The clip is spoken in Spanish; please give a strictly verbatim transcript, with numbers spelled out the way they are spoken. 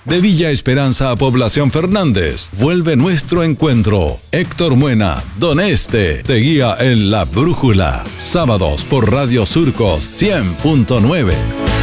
De Villa Esperanza a Población Fernández, vuelve nuestro encuentro. Héctor Muena, Don Este, te guía en La Brújula. Sábados por Radio Surcos cien punto nueve.